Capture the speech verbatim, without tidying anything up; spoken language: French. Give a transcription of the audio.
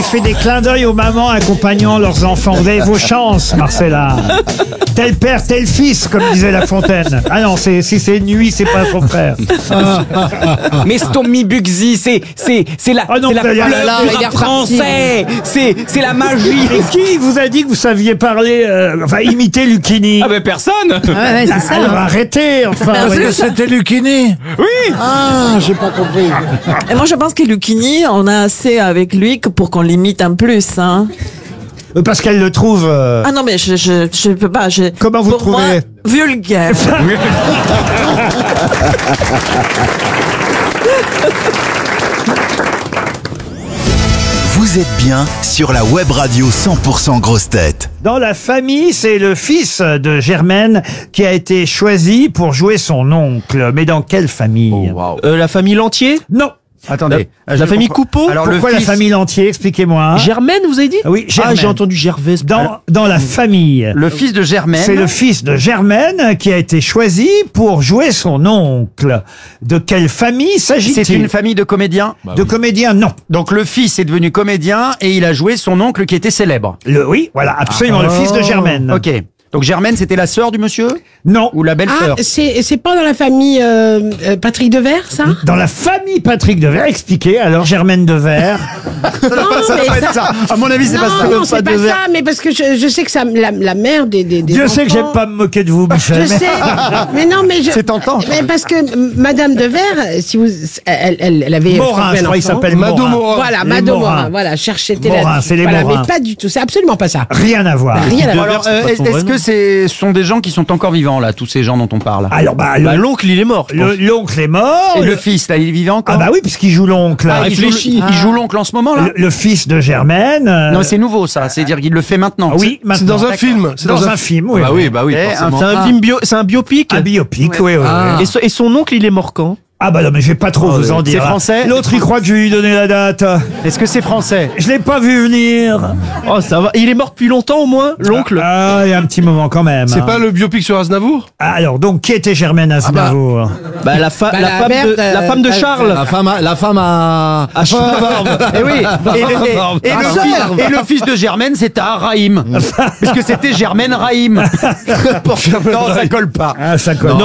fait des clins d'œil aux mamans accompagnant leurs enfants. Vous avez vos chances, Marcella. Tel père, tel fils, comme disait La Fontaine. Ah non, c'est, si c'est nuit, c'est pas son frère. Mais Stormy Bugsy, c'est c'est c'est la, Ah non, c'est la là, là, fleur là, du il est rap français. C'est c'est la magie. Et qui vous a dit que vous saviez parler, euh, enfin imiter Lucchini? Ah ben personne. Ouais, ouais, c'est ça. Alors arrêtez, enfin. Bien sûr. C'était Lucchini. Oui. Ah, j'ai pas compris. Et moi, je pense que Lucchini, on a assez avec lui que pour qu'on l'imite un plus. Hein. Euh, Parce qu'elle le trouve. euh, Ah non, mais je je je peux pas. Je, Comment vous pour trouvez? moi, vulgaire. Vous êtes bien sur la web radio cent pour cent Grosses Têtes. Dans la famille, c'est le fils de Germaine qui a été choisi pour jouer son oncle. Mais dans quelle famille? Euh, la famille Lantier. Non. Attendez. La, la famille Coupeau. Alors, Pourquoi le la fils- famille entière? Expliquez-moi. Germaine, vous avez dit? Oui, Ah, Germaine. j'ai entendu Gervais. Dans, dans la famille. Le fils de Germaine. C'est le fils de Germaine qui a été choisi pour jouer son oncle. De quelle famille s'agit-il? C'est une famille de comédiens. De comédiens, non. Donc le fils est devenu comédien et il a joué son oncle qui était célèbre. Le, oui, voilà, absolument, le fils de Germaine. Ok. Donc Germaine, c'était la sœur du monsieur Non. ou la belle-sœur? Ah, c'est c'est pas dans la famille euh, euh, Patrick Devers, ça? Dans la famille Patrick Devers, expliquez alors Germaine Devers. Non, Ça mais doit être ça. À mon avis, c'est non, pas ça. non, c'est pas ça, mais parce que je, je sais que ça, la, la mère des, des, des Dieu sait que enfants- j'aime pas me moquer de vous, Michel. Je sais, mais non, mais je. C'est tentant. Mais parce que m- Madame Devers, si vous, elle, elle, elle avait. Morin, formé je un crois qu'il enfant. s'appelle Mado Morin. Morin. Voilà, Les Mado Morin. Morin. Voilà, cherchez Morin, c'est les voilà, Morin. mais pas du tout. C'est absolument pas ça. Rien à voir. Rien à voir. Alors, c'est euh, pas son est-ce vrai que nom. c'est ce sont des gens qui sont encore vivants là, tous ces gens dont on parle? Alors, bah, le- Bah, l'oncle, il est mort. je le- pense. l'oncle est mort. Et le fils, là, il est vivant encore? Ah bah oui, puisqu'il joue l'oncle. Ah, il joue, réfléchis. il joue l'oncle en ce moment là? Le, le fils de Germaine. euh, Non, c'est nouveau ça, c'est-à-dire qu'il le fait maintenant. ah oui, maintenant. C'est dans un D'accord. film. C'est dans, un film, oui. Bah oui, bah oui, Eh, forcément. un- C'est un Ah. film bio, c'est un biopic. Un biopic, oui, oui. Ah. oui. Et, so- et son oncle, il est mort quand? Ah bah non, mais je vais pas trop Oh, vous en c'est dire. français? L'autre, il croit que je vais lui donner la date. Est-ce que c'est français? Je l'ai pas vu venir. Oh, ça va. Il est mort depuis longtemps au moins, l'oncle. Ah, il y a un petit moment quand même. C'est hein. pas le biopic sur Aznavour? Ah, alors, donc, qui était Germaine Aznavour? Bah, la, fa- Bah, la, la femme mère de, de- la femme de de- Charles. La femme à, la femme à, À Charles. Eh oui. Et, le, et- et le fils, et le fils de Germaine, c'était Rahim. Parce que c'était Germaine Rahim. Non, ça colle pas. Ah, ça colle. Non,